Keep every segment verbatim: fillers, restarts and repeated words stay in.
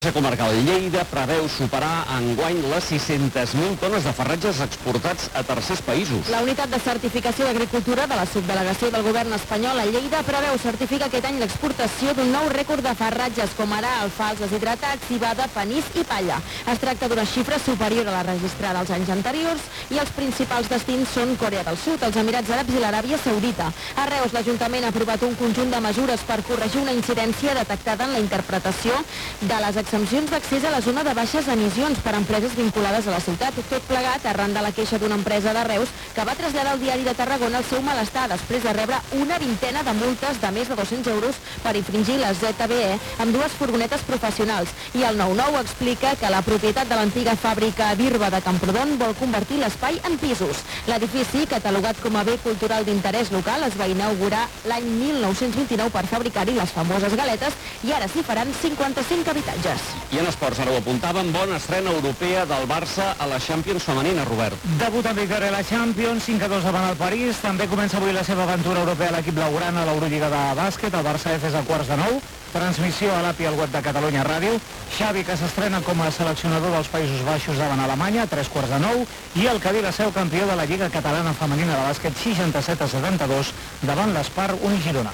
La comarcal Lleida preveu superar enguany les sis-centes mil tones de farratges exportats a tercers països. La unitat de certificació d'agricultura de la subdelegació del govern espanyol a Lleida preveu certificar aquest any l'exportació d'un nou rècord de farratges com ara alfals deshidratats, civada, panís i palla. Es tracta d'una xifra superior a la registrada els anys anteriors i els principals destins són Corea del Sud, els Emirats Àrabs i l'Aràbia Saudita. A Reus, l'Ajuntament ha aprovat un conjunt de mesures per corregir una incidència detectada en la interpretació de les exempcions d'accés a la zona de baixes emissions per a empreses vinculades a la ciutat. Tot plegat arran de la queixa d'una empresa de Reus que va traslladar al diari de Tarragona el seu malestar després de rebre una vintena de multes de més de dos-cents euros per infringir la Z B E amb dues furgonetes professionals. I el nou nou explica que la propietat de l'antiga fàbrica Birba de Camprodon vol convertir l'espai en pisos. L'edifici, catalogat com a bé cultural d'interès local, es va inaugurar l'any mil nou-cents vint-i-nou per fabricar-hi les famoses galetes i ara s'hi faran cinquanta-cinc habitatges. I en esports, ara ho apuntàvem, bona estrena europea del Barça a la Champions femenina, Robert. Debut en victòria a la Champions, cinc a dos davant el París. També comença avui la seva aventura europea a l'equip blaugrana a l'Eurolliga de bàsquet. El Barça F és a quarts de nou. Transmissió a l'A P I al web de Catalunya Ràdio. Xavi, que s'estrena com a seleccionador dels Països Baixos davant Alemanya, a tres quarts de nou. I el Cadí, la seu campió de la Lliga Catalana Femenina de bàsquet, seixanta-set a setanta-dos, davant l'Espar Unigirona.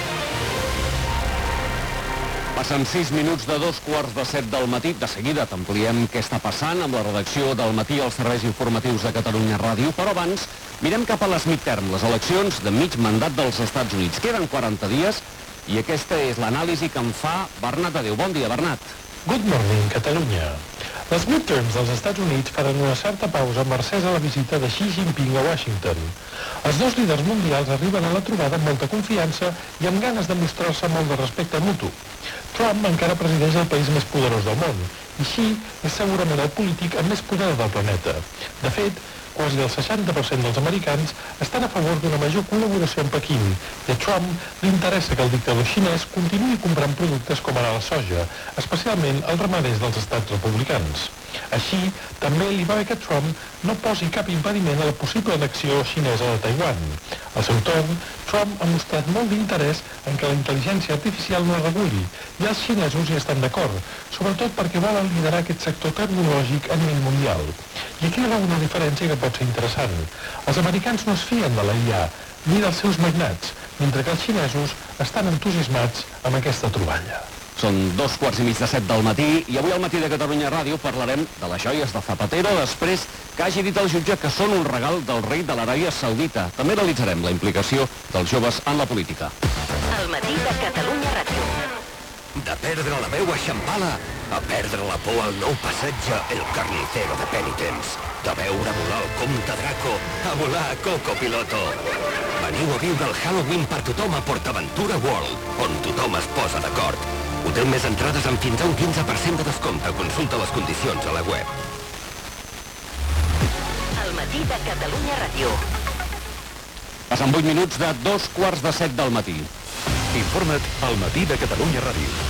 Passen sis minuts de dos quarts de set del matí. De seguida t'ampliem què està passant amb la redacció del matí als serveis informatius de Catalunya Ràdio. Però abans mirem cap a les midterm, les eleccions de mig mandat dels Estats Units. Queden quaranta dies i aquesta és l'anàlisi que en fa Bernat Adéu. Bon dia, Bernat. Good morning, Catalunya. Les midterms dels Estats Units faran una certa pausa mercès a la visita de Xi Jinping a Washington. Els dos líders mundials arriben a la trobada amb molta confiança i amb ganes de mostrar-se molt de respecte mutu. Trump encara presideix el país més poderós del món i Xi és segurament el polític amb més poder del planeta. De fet, quasi el seixanta per cent dels americans estan a favor d'una major col·laboració amb Pequín i a Trump li interessa que el dictador xinès continuï comprant productes com ara la soja, especialment els ramaders dels estats republicans. Així, també li va bé que Trump no posi cap impediment a la possible annexió xinesa de Taiwan. Al seu torn, Trump ha mostrat molt d'interès en que la intel·ligència artificial no es reguli i els xinesos hi estan d'acord, sobretot perquè volen liderar aquest sector tecnològic a nivell mundial. I aquí hi ha una diferència que pot ser interessant. Els americans no es fien de la I A ni dels seus magnats, mentre que els xinesos estan entusiasmats amb aquesta troballa. Són dos quarts i mig de set del matí i avui al matí de Catalunya Ràdio parlarem de les joies de Zapatero després que hagi dit el jutge que són un regal del rei de l'Aràbia Saudita. També analitzarem la implicació dels joves en la política. El matí de Catalunya Ràdio. De perdre la meua xampala a perdre la por al nou passatge El Carnicero de Penitents. De veure volar el comte Draco a volar a Coco Piloto. Veniu a viure el Halloween per tothom a PortAventura World, on tothom es posa d'acord. Hotel més entrades amb fins a un quinze per cent de descompte. Consulta les condicions a la web. El matí de Catalunya Ràdio. Passen vuit minuts de dos quarts de set del matí. Informa't al matí de Catalunya Ràdio.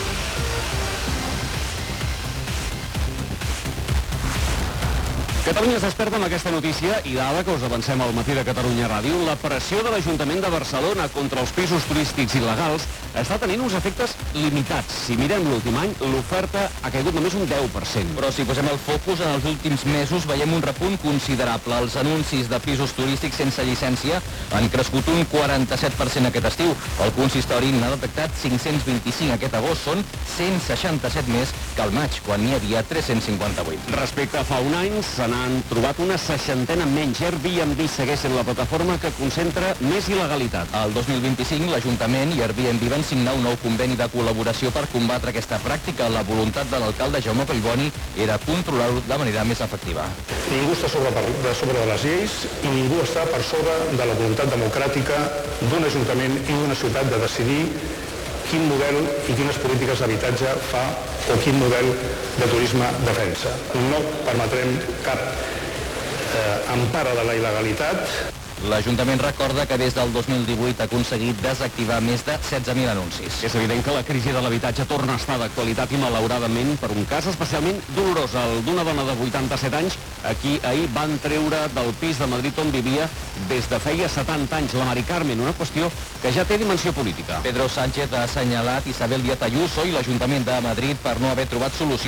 Catalunya es desperta amb aquesta notícia i dada que us avancem al matí de Catalunya Ràdio, la pressió de l'Ajuntament de Barcelona contra els pisos turístics il·legals està tenint uns efectes limitats. Si mirem l'últim any, l'oferta ha caigut només un deu per cent. Però si posem el focus, en els últims mesos veiem un repunt considerable. Els anuncis de pisos turístics sense llicència han crescut un quaranta-set per cent aquest estiu. El consistori n'ha detectat cinc-cents vint-i-cinc aquest agost, són cent seixanta-set més que al maig, quan n'hi havia tres-cents cinquanta-vuit. Respecte a fa un any, se n'han trobat una seixantena menys. Airbnb segueix sent la plataforma que concentra més il·legalitat. El dos mil vint-i-cinc, l'Ajuntament i Airbnb van signar un nou conveni de col·laboració per combatre aquesta pràctica. La voluntat de l'alcalde Jaume Collboni era controlar-ho de manera més efectiva. Ningú està sobre, de sobre de les lleis i ningú està per sobre de la voluntat democràtica d'un ajuntament i d'una ciutat de decidir quin model i quines polítiques d'habitatge fa o quin model de turisme defensa. No permetrem cap eh, empara de la il·legalitat. L'Ajuntament recorda que des del dos mil divuit ha aconseguit desactivar més de setze mil anuncis. És evident que la crisi de l'habitatge torna a estar d'actualitat i malauradament per un cas especialment dolorós, el d'una dona de vuitanta-set anys a qui ahir van treure del pis de Madrid on vivia des de feia setanta anys, la Mari Carmen, una qüestió que ja té dimensió política. Pedro Sánchez ha assenyalat Isabel Díaz Ayuso i l'Ajuntament de Madrid per no haver trobat solució